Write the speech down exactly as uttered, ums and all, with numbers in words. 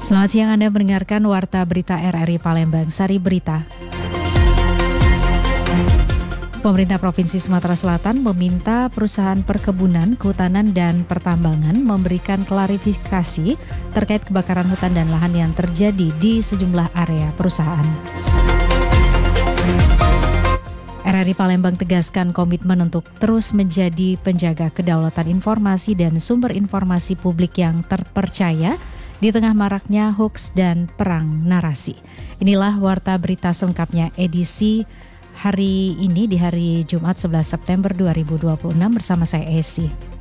Selamat siang, Anda mendengarkan Warta Berita R R I Palembang, Sari Berita. Pemerintah Provinsi Sumatera Selatan meminta perusahaan perkebunan, kehutanan, dan pertambangan memberikan klarifikasi terkait kebakaran hutan dan lahan yang terjadi di sejumlah area perusahaan. R R I Palembang tegaskan komitmen untuk terus menjadi penjaga kedaulatan informasi dan sumber informasi publik yang terpercaya di tengah maraknya hoaks dan perang narasi. Inilah Warta Berita selengkapnya edisi hari ini di hari Jumat sebelas September dua ribu dua puluh enam bersama saya Esi.